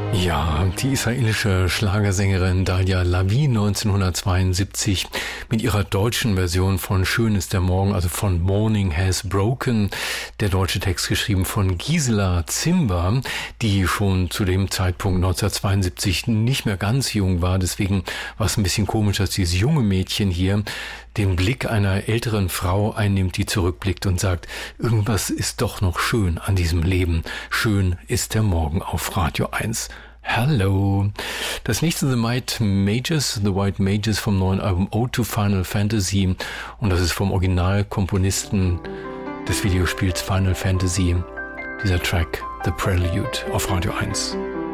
Ja, die israelische Schlagersängerin Dalia Lavi 1972 mit ihrer deutschen Version von Schön ist der Morgen, also von Morning Has Broken. Der deutsche Text geschrieben von Gisela Zimber, die schon zu dem Zeitpunkt 1972 nicht mehr ganz jung war. Deswegen war es ein bisschen komisch, dass dieses junge Mädchen hier den Blick einer älteren Frau einnimmt, die zurückblickt und sagt, irgendwas ist doch noch schön an diesem Leben. Schön ist der Morgen auf Radio 1. Hello. Das nächste The White Mages vom neuen Album Ode to Final Fantasy. Und das ist vom Originalkomponisten des Videospiels Final Fantasy. Dieser Track, The Prelude auf Radio 1.